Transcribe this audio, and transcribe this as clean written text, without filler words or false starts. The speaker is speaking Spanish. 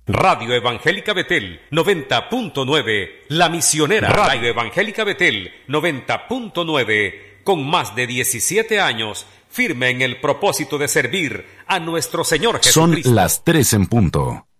Radio Evangélica Betel 90.9, La Misionera. Radio Evangélica Betel 90.9, con más de 17 años, firme en el propósito de servir a nuestro Señor Jesucristo. Son las 3 en punto.